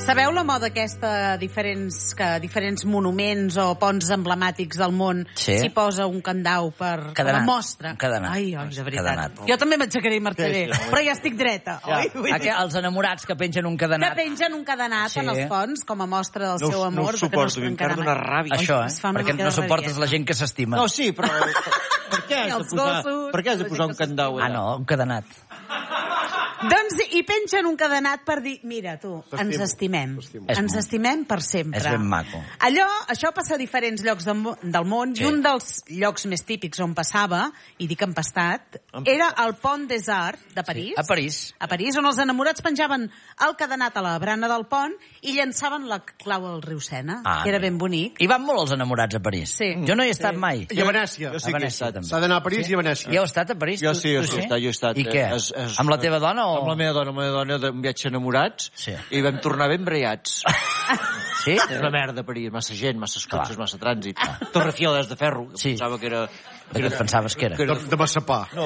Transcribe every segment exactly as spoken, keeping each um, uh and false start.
Sabeu la moda aquesta, diferents, que diferents monuments o ponts emblemàtics del món Sí. s'hi posa un candau per Cadenat. la mostra? Cadenat. Ai, ai, de veritat. Cadenat. Jo també m'aixecaré i marxaré, però ja estic dreta. Ja. Oi? Vull dir, Aqu- Els enamorats que pengen un que cadenat. pengen un cadenat Sí. en els ponts com a mostra del No, seu no amor. ho de que no es suporto, a mi em trencaran perd una mai. ràbia. Això, Es fa eh? una Perquè mica no de suportes rabieta. la gent que s'estima. No, sí, però per, per què has de Els posar, gossos, per què has de la posar gent un que candau allà? Ah, no, un cadenat. Doncs hi pengen un cadenat per dir, mira, tu, ens estimem. És Ens mo- estimem per sempre. És ben maco. Allò, això passa a diferents llocs del, mo- del món, Sí. i un dels llocs més típics on passava, i dic empastat, era el Pont des Arts de París. A París. A París, on els enamorats penjaven el cadenat a la brana del pont i llançaven la clau al riu Sena, Ah, que era mira. ben bonic. I van molt els enamorats a París. Sí. Jo no hi he estat Sí. mai. I a Venècia. Jo sí A que he Venècia, estat. també. S'ha d'anar a París i a Venècia. Ja heu estat a París? Jo Tu- sí, jo tu sí, he estat, jo he estat. I què? Es- es- Amb la teva dona o...? Amb la meva dona, amb la meva dona, d'un viatge enamorats, Sí. i vam tornar ben brallats. Sí? És una merda, París, massa gent, massa cotxes, massa trànsit. Torrefieles de ferro, que Sí. pensava que era... De què et pensaves que era? Que era- De, de Massapà. No,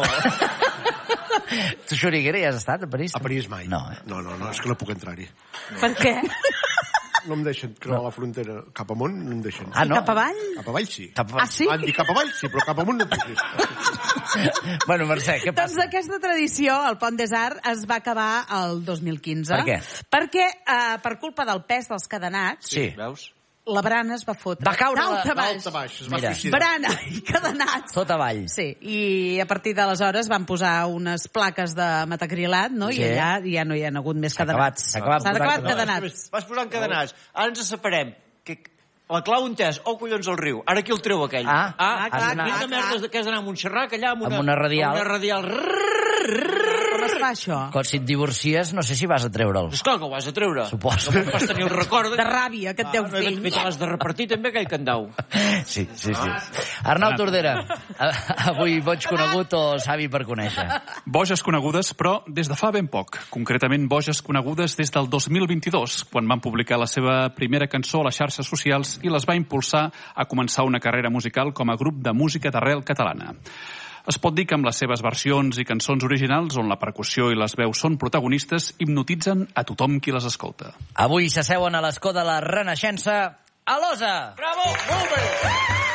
Tu, Xuriguera, hi has estat a París? A París mai. No, eh? No, no, no, és que no puc entrar-hi. Per què? No em deixen creuar la frontera cap amunt, no em deixen. Ah, no? Cap avall? Cap avall sí. Cap... Ah, sí? Van dir cap avall sí, però cap amunt no puc ir. Bueno, Mercè, què Doncs passa? aquesta tradició, el Pont des Arts, es va acabar el dos mil quinze. Per què? Perquè, eh, per culpa del pes dels cadenats, Sí. veus? la brana es va fotre. Va caure la- D'alta baix. Alta baix, es va Mira. suïcidar. Brana i cadenats. Tot avall. Sí, i a partir d'aleshores van posar unes plaques de metacrilat, no? Sí. I allà ja no hi ha hagut més S'ha acabat, cadenats. s'ha acabat S'han posant acabat cadenats. cadenats. Vas posant cadenats. Ara ens separem. Que la clau on és? Oh, collons, al riu. Ara qui el treu, aquell? Ah, ah ah, clar, quina clar, clar. merda que has d'anar a Montserrat, allà, amb una, Amb una radial. Amb una radial. Com es fa això? Quan si et divorcies, no sé si vas a treure'l. Esclar que ho vas a treure. Suposo. No vas tenir el record. De ràbia que et deu Ah, fill. te l'has de repartir també, aquell candau. Sí, sí, sí. Arnau Tordera, a- avui boig conegut o savi per conèixer? Boges conegudes, però des de fa ben poc. Concretament, boges conegudes des del dos mil vint-i-dos, quan van publicar la seva primera cançó a les xarxes socials i les va impulsar a començar una carrera musical com a grup de música d'arrel catalana. Es pot dir que amb les seves versions i cançons originals, on la percussió i les veus són protagonistes, hipnotitzen a tothom qui les escolta. Avui s'asseuen a l'escó de la Renaixença a l'Osa. Bravo! Molt bé!